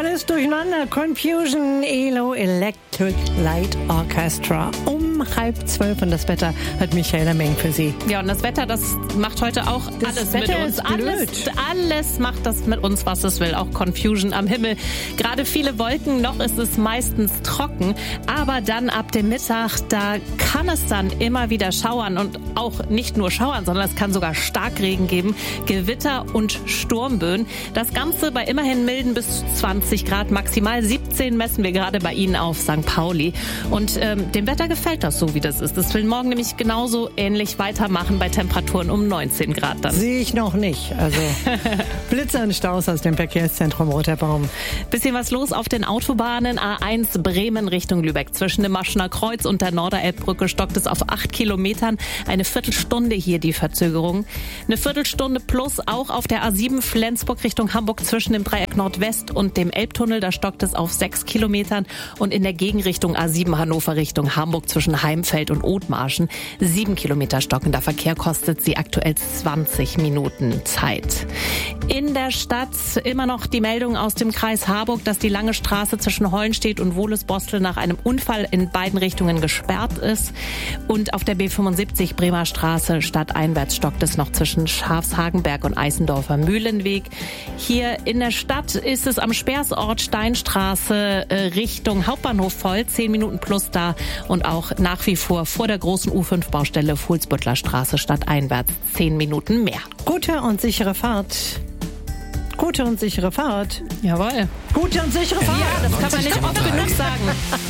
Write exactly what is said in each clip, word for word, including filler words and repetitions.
Alles durcheinander. Confusion, E L O, Electric Light Orchestra. Um halb zwölf und das Wetter hat Michaela Meng für Sie. Ja, und das Wetter, das macht heute auch das alles Wetter mit uns. Ist blöd. Alles, alles macht das mit uns, was es will. Auch Confusion am Himmel. Gerade viele Wolken, noch ist es meistens trocken. Aber dann ab dem Mittag, da kann es dann immer wieder schauern. Und auch nicht nur schauern, sondern es kann sogar Starkregen geben. Gewitter und Sturmböen. Das Ganze bei immerhin milden bis zwanzig Grad. Maximal siebzehn messen wir gerade bei Ihnen auf Sankt Pauli. Und ähm, dem Wetter gefällt das so, wie das ist. Es will morgen nämlich genauso ähnlich weitermachen bei Temperaturen um neunzehn Grad dann. Sehe ich noch nicht. Also Blitzer und Staus aus dem Verkehrszentrum Roter Baum. Bisschen was los auf den Autobahnen. A eins Bremen Richtung Lübeck. Zwischen dem Maschener Kreuz und der Norderelbbrücke stockt es auf acht Kilometern. Eine Viertelstunde hier die Verzögerung. Eine Viertelstunde plus auch auf der A sieben Flensburg Richtung Hamburg zwischen dem Dreieck Nordwest und dem Elbtunnel. Da stockt es auf sechs Kilometern. Und in der Gegenrichtung A sieben Hannover Richtung Hamburg zwischen Heimfeld und Othmarschen sieben Kilometer stockender Verkehr, kostet sie aktuell zwanzig Minuten Zeit. In der Stadt immer noch die Meldung aus dem Kreis Harburg, dass die lange Straße zwischen Hollenstedt und Wohlesbostel nach einem Unfall in beiden Richtungen gesperrt ist. Und auf der B fünfundsiebzig Bremer Straße stadteinwärts stockt es noch zwischen Schafshagenberg und Eisendorfer Mühlenweg. Hier in der Stadt ist es am Speersort Steinstraße äh, Richtung Hauptbahnhof voll, zehn Minuten plus da und auch nach wie vor vor der großen U fünf Baustelle Fuhlsbüttler Straße stadteinwärts zehn Minuten mehr. Gute und sichere Fahrt. Gute und sichere Fahrt. Jawohl. Gute und sichere Fahrt. Ja, das kann man nicht oft genug sagen.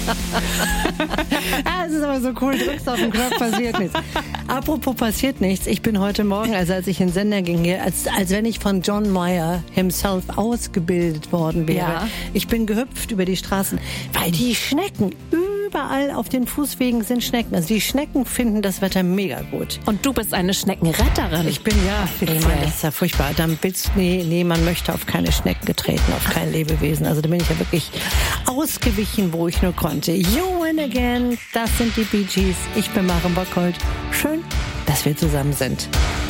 Ah, es ist aber so cool, drückst auf den Knopf, passiert nichts. Apropos passiert nichts, ich bin heute Morgen, also als ich in den Sender ging, hier, als, als wenn ich von John Mayer himself ausgebildet worden wäre. Ja. Ich bin gehüpft über die Straßen, weil die Schnecken, überall auf den Fußwegen sind Schnecken. Also die Schnecken finden das Wetter mega gut. Und du bist eine Schneckenretterin. Ich bin ja, ey Mann, das ist ja furchtbar. Dann bist, nee, nee, man möchte auf keine Schnecken getreten, auf kein Lebewesen. Also da bin ich ja wirklich ausgewichen, wo ich nur konnte. You win again, das sind die Bee Gees. Ich bin Maren Bockholt. Schön, dass wir zusammen sind.